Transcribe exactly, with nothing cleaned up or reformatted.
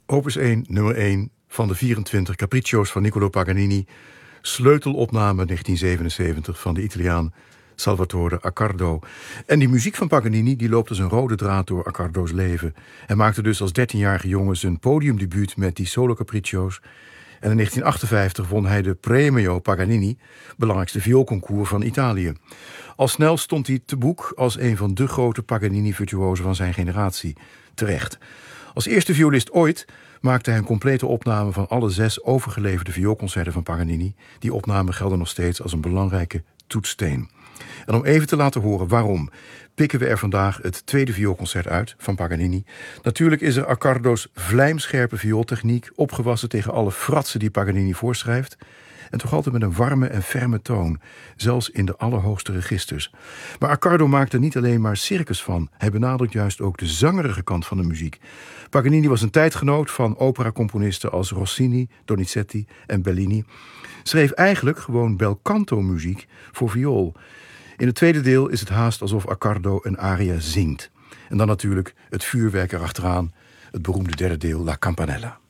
Opus één, nummer één van de vierentwintig Capriccio's van Niccolò Paganini. Sleutelopname negentien zevenenzeventig van de Italiaan Salvatore Accardo. En die muziek van Paganini die loopt als een rode draad door Accardo's leven. Hij maakte dus als dertienjarige jongen zijn podiumdebuut met die solo Capriccio's. En in negentien achtenvijftig won hij de Premio Paganini, belangrijkste vioolconcours van Italië. Al snel stond hij te boek als een van de grote Paganini-virtuosen van zijn generatie. Terecht. Als eerste violist ooit maakte hij een complete opname van alle zes overgeleverde vioolconcerten van Paganini. Die opnamen gelden nog steeds als een belangrijke toetssteen. En om even te laten horen waarom, pikken we er vandaag het tweede vioolconcert uit van Paganini. Natuurlijk is er Accardo's vlijmscherpe viooltechniek, opgewassen tegen alle fratsen die Paganini voorschrijft. En toch altijd met een warme en ferme toon, zelfs in de allerhoogste registers. Maar Accardo maakte niet alleen maar circus van, hij benadrukt juist ook de zangerige kant van de muziek. Paganini was een tijdgenoot van operacomponisten als Rossini, Donizetti en Bellini. Schreef eigenlijk gewoon bel canto muziek voor viool. In het tweede deel is het haast alsof Accardo een aria zingt. En dan natuurlijk het vuurwerk erachteraan, het beroemde derde deel La Campanella.